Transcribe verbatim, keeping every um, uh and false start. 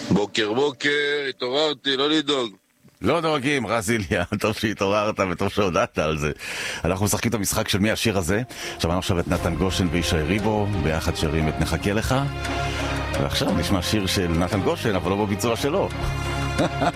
בוקר בוקר, התעוררתי, לא לדאוג. לא דואגים, רז איליה, טוב שהתעוררת וטוב שהודעת על זה. אנחנו משחקים את המשחק של מי השיר הזה. שמענו עכשיו את נתן גושן וישי ריבו, ביחד שרים את נחכה לך. ועכשיו נשמע שיר של נתן גושן, אבל לא בביצוע שלו.